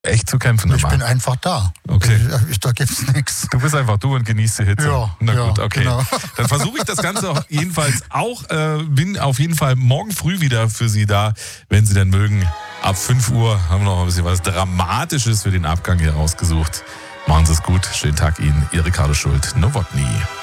echt zu kämpfen. Ich bin einfach da. Okay. Da gibt's nichts. Du bist einfach du und genießt die Hitze. Ja, na gut, okay. Genau. Dann versuche ich das Ganze jedenfalls auch. Bin auf jeden Fall morgen früh wieder für Sie da, wenn Sie denn mögen. Ab 5 Uhr haben wir noch ein bisschen was Dramatisches für den Abgang hier rausgesucht. Machen Sie es gut. Schönen Tag Ihnen. Ihr Ricardo Schult. Nowotny.